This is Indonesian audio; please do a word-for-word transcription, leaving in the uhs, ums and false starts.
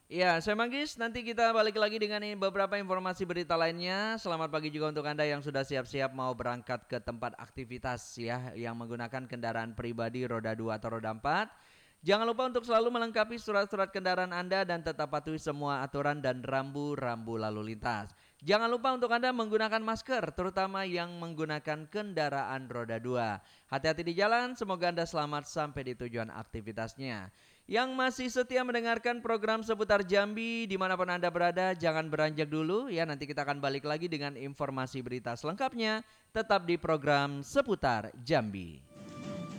Iya, saya Manggis, nanti kita balik lagi dengan beberapa informasi berita lainnya. Selamat pagi juga untuk Anda yang sudah siap-siap mau berangkat ke tempat aktivitas ya, yang menggunakan kendaraan pribadi roda dua atau roda empat. Jangan lupa untuk selalu melengkapi surat-surat kendaraan Anda dan tetap patuhi semua aturan dan rambu-rambu lalu lintas. Jangan lupa untuk Anda menggunakan masker, terutama yang menggunakan kendaraan roda dua. Hati-hati di jalan, semoga Anda selamat sampai di tujuan aktivitasnya. Yang masih setia mendengarkan program seputar Jambi dimanapun Anda berada, jangan beranjak dulu ya, nanti kita akan balik lagi dengan informasi berita selengkapnya, tetap di program seputar Jambi.